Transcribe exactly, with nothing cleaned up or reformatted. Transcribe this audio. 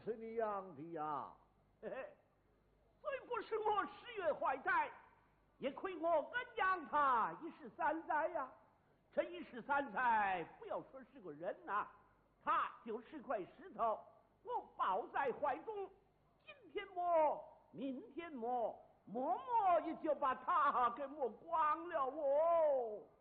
是你养的呀？ 嘿嘿，虽不是我十月怀胎，也亏我恩养他一十三载呀。这一十三载，不要说是个人呐、啊，他就是块石头，我抱在怀中，今天摸，明天摸，摸摸也就把他给摸光了哦。